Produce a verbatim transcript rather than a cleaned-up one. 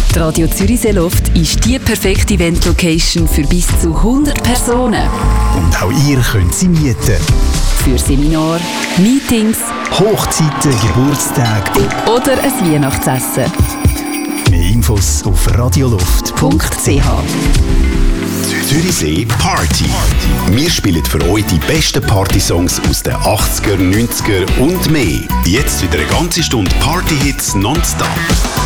Die Radio Zürich Seeloft ist die perfekte Event-Location für bis zu hundert Personen. Und auch ihr könnt sie mieten. Für Seminare, Meetings, Hochzeiten, Geburtstage oder ein Weihnachtsessen. Mehr Infos auf radioloft punkt c h. Zürichsee Party. Wir spielen für euch die besten Partysongs aus den achtziger, neunziger und mehr. Jetzt wieder eine ganze Stunde Party-Hits nonstop.